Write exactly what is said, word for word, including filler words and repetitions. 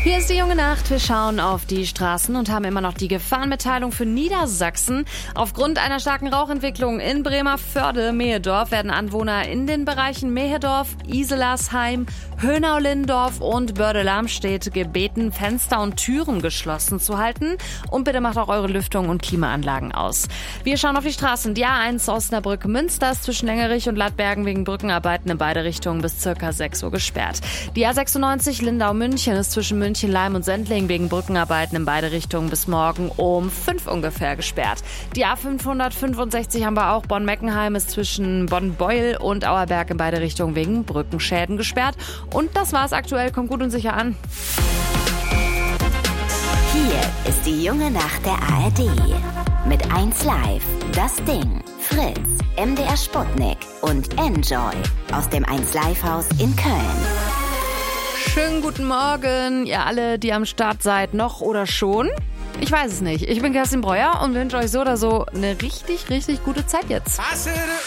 Hier ist die junge Nacht. Wir schauen auf die Straßen und haben immer noch die Gefahrenmitteilung für Niedersachsen. Aufgrund einer starken Rauchentwicklung in Bremervörde-Mehedorf werden Anwohner in den Bereichen Mehedorf, Iselersheim, Höhnau-Lindorf und Börde-Lamstedt gebeten, Fenster und Türen geschlossen zu halten. Und bitte macht auch eure Lüftung und Klimaanlagen aus. Wir schauen auf die Straßen. Die A eins Osnabrück-Münster ist zwischen Längerich und Ladbergen wegen Brückenarbeiten in beide Richtungen bis circa sechs Uhr gesperrt. Die A sechsundneunzig Lindau-München ist zwischen München Leim und Sendling wegen Brückenarbeiten in beide Richtungen bis morgen um fünf ungefähr gesperrt. Die A fünfhundertfünfundsechzig haben wir auch. Bonn-Meckenheim ist zwischen Bonn-Beuel und Auerberg in beide Richtungen wegen Brückenschäden gesperrt. Und das war's aktuell. Kommt gut und sicher an. Hier ist die junge Nacht der A R D. Mit eins Live, Das Ding, Fritz, M D R Sputnik und Enjoy aus dem eins Live Haus in Köln. Schönen guten Morgen, ihr alle, die am Start seid, noch oder schon? Ich weiß es nicht. Ich bin Kerstin Breuer und wünsche euch so oder so eine richtig, richtig gute Zeit jetzt.